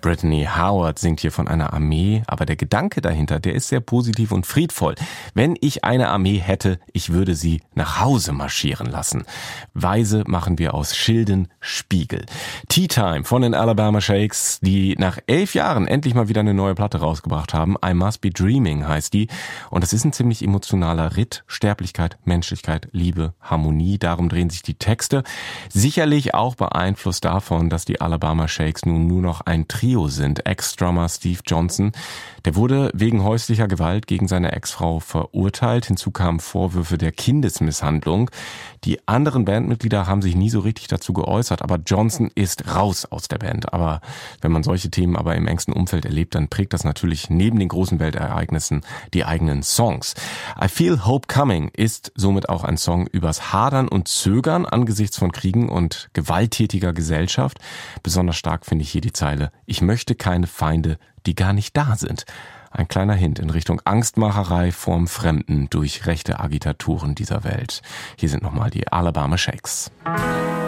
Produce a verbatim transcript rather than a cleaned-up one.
Brittany Howard singt hier von einer Armee, aber der Gedanke dahinter, der ist sehr positiv und friedvoll. Wenn ich eine Armee hätte, ich würde sie nach Hause marschieren lassen. Weise machen wir aus Schilden Spiegel. Tea Time von den Alabama Shakes, die nach elf Jahren endlich mal wieder eine neue Platte rausgebracht haben. I Must Be Dreaming heißt die. Und das ist ein ziemlich emotionaler Ritt. Sterblichkeit, Menschlichkeit, Liebe, Harmonie, darum drehen sich die Texte. Sicherlich auch beeinflusst davon, dass die Alabama Shakes nun nur noch ein Trio sind. Ex-Drummer Steve Johnson, der wurde wegen häuslicher Gewalt gegen seine Ex-Frau verurteilt. Hinzu kamen Vorwürfe der Kindesmisshandlung. Die anderen Bandmitglieder haben sich nie so richtig dazu geäußert, aber Johnson ist raus aus der Band. Aber wenn man solche Themen aber im engsten Umfeld erlebt, dann prägt das natürlich neben den großen Weltereignissen die eigenen Songs. I Feel Hope Coming ist somit auch ein Song übers Hadern und Zögern angesichts von Kriegen und gewalttätiger Gesellschaft. Besonders stark finde ich hier die Zeile: Ich möchte keine Feinde, die gar nicht da sind. Ein kleiner Hint in Richtung Angstmacherei vorm Fremden durch rechte Agitaturen dieser Welt. Hier sind nochmal die Alabama Shakes.